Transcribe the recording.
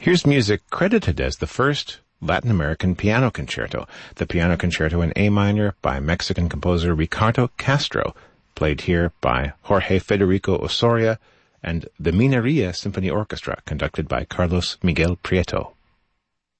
Here's music credited as the first Latin American piano concerto, the Piano Concerto in A minor by Mexican composer Ricardo Castro, played here by Jorge Federico Osoria, and the Mineria Symphony Orchestra, conducted by Carlos Miguel Prieto.